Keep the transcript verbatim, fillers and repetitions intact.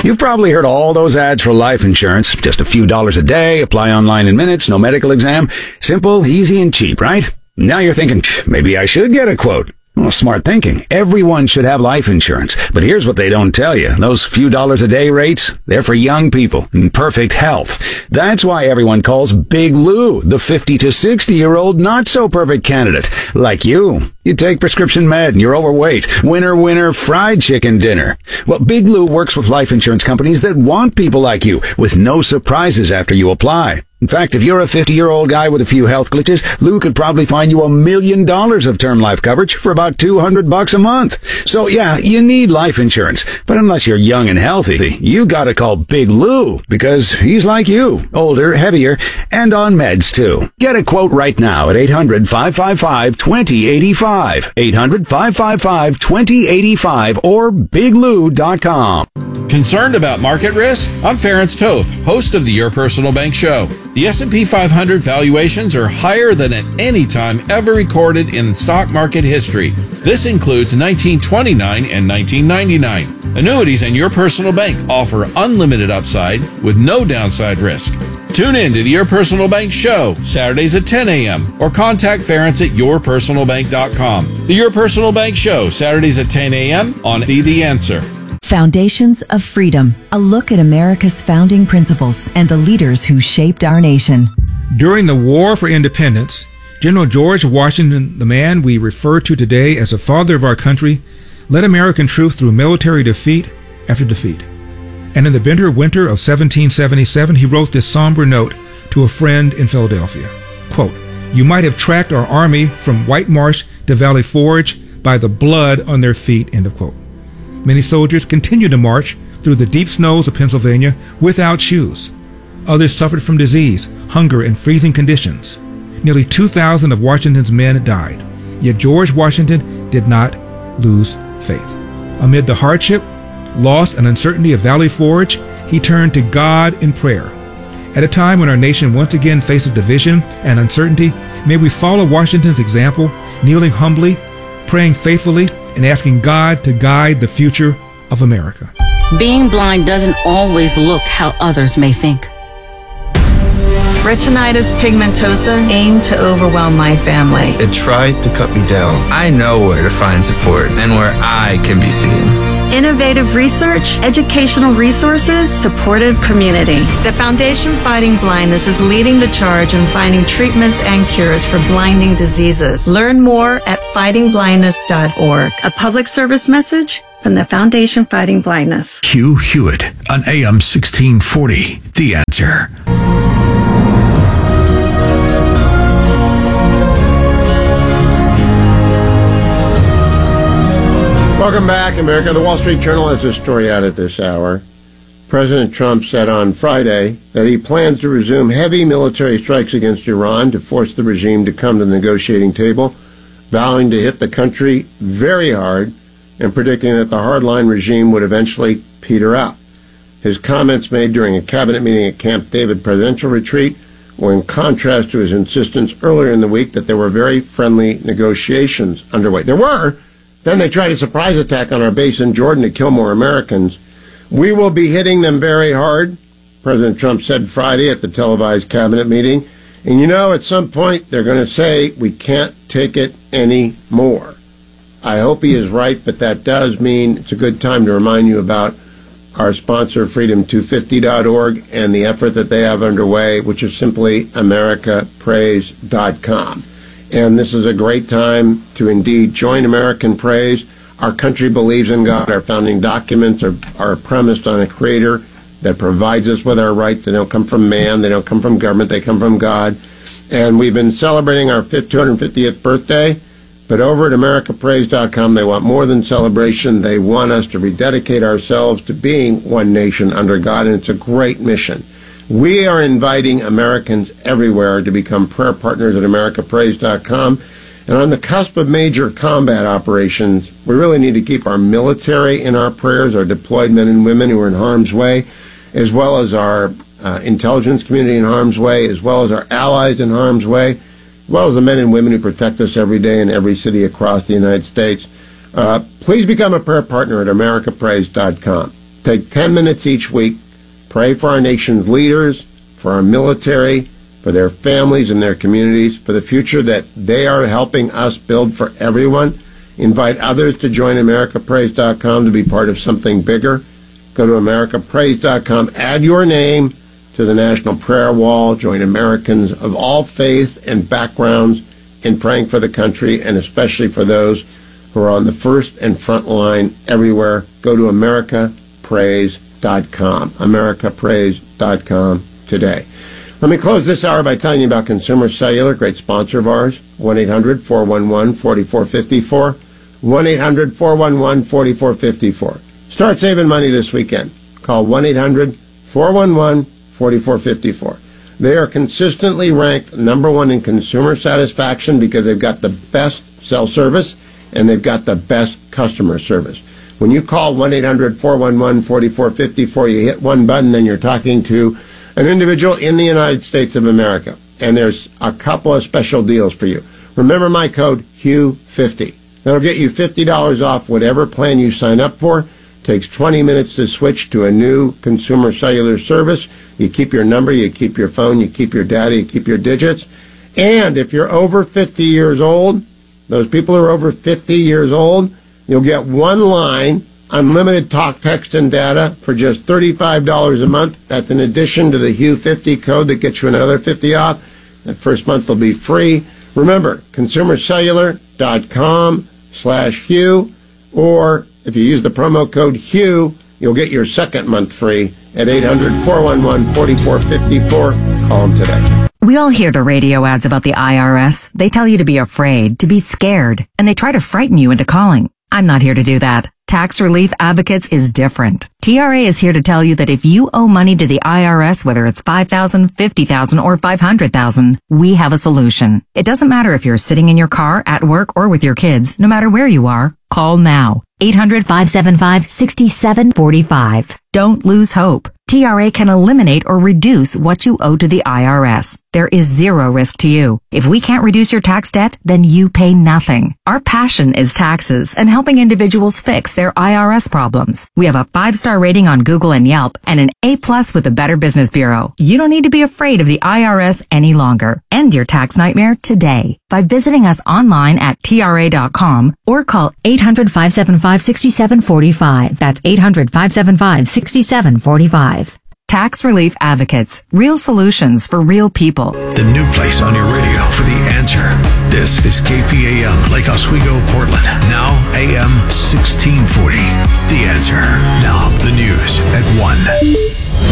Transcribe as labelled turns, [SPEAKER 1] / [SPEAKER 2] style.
[SPEAKER 1] You've probably heard all those ads for life insurance. Just a few dollars a day, apply online in minutes, no medical exam. Simple, easy, and cheap, right? Now you're thinking, maybe I should get a quote. Well, smart thinking. Everyone should have life insurance. But here's what they don't tell you. Those few dollars a day rates, they're for young people in perfect health. That's why everyone calls Big Lou the fifty to sixty year old not so perfect candidate. Like you. You take prescription med and you're overweight. Winner, winner, fried chicken dinner. Well, Big Lou works with life insurance companies that want people like you with no surprises after you apply. In fact, if you're a fifty-year-old guy with a few health glitches, Lou could probably find you a million dollars of term life coverage for about two hundred bucks a month. So yeah, you need life insurance. But unless you're young and healthy, you gotta call Big Lou because he's like you, older, heavier, and on meds too. Get a quote right now at eight hundred, five five five, two zero eight five, eight hundred, five five five, two zero eight five, or big lou dot com.
[SPEAKER 2] Concerned about market risk? I'm Ference Toth, host of the Your Personal Bank Show. The S and P five hundred valuations are higher than at any time ever recorded in stock market history. This includes nineteen twenty-nine and nineteen ninety-nine. Annuities and Your Personal Bank offer unlimited upside with no downside risk. Tune in to the Your Personal Bank Show, Saturdays at ten a.m. or contact Ference at your personal bank dot com. The Your Personal Bank Show, Saturdays at ten a.m. on The Answer.
[SPEAKER 3] Foundations of Freedom, a look at America's founding principles and the leaders who shaped our nation.
[SPEAKER 4] During the War for Independence, General George Washington, the man we refer to today as the father of our country, led American troops through military defeat after defeat. And in the bitter winter of seventeen seventy-seven, he wrote this somber note to a friend in Philadelphia. Quote, "You might have tracked our army from White Marsh to Valley Forge by the blood on their feet," end of quote. Many soldiers continued to march through the deep snows of Pennsylvania without shoes. Others suffered from disease, hunger, and freezing conditions. Nearly two thousand of Washington's men died. Yet George Washington did not lose faith. Amid the hardship, loss, and uncertainty of Valley Forge, he turned to God in prayer. At a time when our nation once again faces division and uncertainty, may we follow Washington's example, kneeling humbly, praying faithfully, and asking God to guide the future of America.
[SPEAKER 5] Being blind doesn't always look how others may think.
[SPEAKER 6] Retinitis pigmentosa aimed to overwhelm my family.
[SPEAKER 7] It tried to cut me down. I know where to find support and where I can be seen.
[SPEAKER 6] Innovative research, educational resources, supportive community. The Foundation Fighting Blindness is leading the charge in finding treatments and cures for blinding diseases. Learn more at fighting blindness dot org. A public service message from the Foundation Fighting Blindness.
[SPEAKER 8] Hugh Hewitt on A M sixteen forty. The Answer.
[SPEAKER 9] Welcome back, America. The Wall Street Journal has this story out at this hour. President Trump said on Friday that he plans to resume heavy military strikes against Iran to force the regime to come to the negotiating table, vowing to hit the country very hard and predicting that the hardline regime would eventually peter out. His comments made during a cabinet meeting at Camp David presidential retreat were in contrast to his insistence earlier in the week that there were very friendly negotiations underway. There were. Then they tried a surprise attack on our base in Jordan to kill more Americans. We will be hitting them very hard, President Trump said Friday at the televised cabinet meeting. And you know, at some point, they're going to say, we can't take it anymore. I hope he is right, but that does mean it's a good time to remind you about our sponsor, freedom two fifty dot org, and the effort that they have underway, which is simply america praise dot com. And this is a great time to indeed join American Praise. Our country believes in God. Our founding documents are, are premised on a creator that provides us with our rights. They don't come from man. They don't come from government. They come from God. And we've been celebrating our two hundred fiftieth birthday. But over at america praise dot com, they want more than celebration. They want us to rededicate ourselves to being one nation under God. And it's a great mission. We are inviting Americans everywhere to become prayer partners at america praise dot com. And on the cusp of major combat operations, we really need to keep our military in our prayers, our deployed men and women who are in harm's way, as well as our uh, intelligence community in harm's way, as well as our allies in harm's way, as well as the men and women who protect us every day in every city across the United States. Uh, please become a prayer partner at america praise dot com. Take ten minutes each week. Pray for our nation's leaders, for our military, for their families and their communities, for the future that they are helping us build for everyone. Invite others to join America Prays dot com to be part of something bigger. Go to America Prays dot com, add your name to the National Prayer Wall. Join Americans of all faiths and backgrounds in praying for the country, and especially for those who are on the first and front line everywhere. Go to America Prays dot com. America Prays dot com today. Let me close this hour by telling you about Consumer Cellular, great sponsor of ours. one eight hundred four one one four four five four. one eight hundred four one one four four five four. Start saving money this weekend. Call one eight hundred four one one four four five four. They are consistently ranked number one in consumer satisfaction because they've got the best cell service and they've got the best customer service. When you call one eight hundred four one one four four five four, you hit one button, then you're talking to an individual in the United States of America. And there's a couple of special deals for you. Remember my code Hugh fifty. That'll get you fifty dollars off whatever plan you sign up for. Takes twenty minutes to switch to a new consumer cellular service. You keep your number, you keep your phone, you keep your data, you keep your digits. And if you're over fifty years old, those people who are over fifty years old, you'll get one line, unlimited talk, text, and data for just thirty-five dollars a month. That's in addition to the Hugh fifty code that gets you another fifty dollars off. That first month will be free. Remember, consumer cellular dot com slash Hugh, or if you use the promo code Hugh, you'll get your second month free at eight hundred four one one four four five four. Call them today.
[SPEAKER 10] We all hear the radio ads about the I R S. They tell you to be afraid, to be scared, and they try to frighten you into calling. I'm not here to do that. Tax Relief Advocates is different. T R A is here to tell you that if you owe money to the I R S, whether it's five thousand dollars, fifty thousand dollars, or five hundred thousand dollars, we have a solution. It doesn't matter if you're sitting in your car, at work, or with your kids. No matter where you are, call now. eight hundred five seven five six seven four five. Don't lose hope. T R A can eliminate or reduce what you owe to the I R S. There is zero risk to you. If we can't reduce your tax debt, then you pay nothing. Our passion is taxes and helping individuals fix their I R S problems. We have a five-star rating on Google and Yelp and an A-plus with the Better Business Bureau. You don't need to be afraid of the I R S any longer. End your tax nightmare today by visiting us online at T R A dot com or call eight hundred five seven five six seven four five. That's eight hundred five seven five six seven four five. Tax Relief Advocates. Real solutions for real people.
[SPEAKER 8] The new place on your radio for The Answer. This is K P A M, Lake Oswego, Portland. Now A M sixteen forty. The Answer. Now the news at one.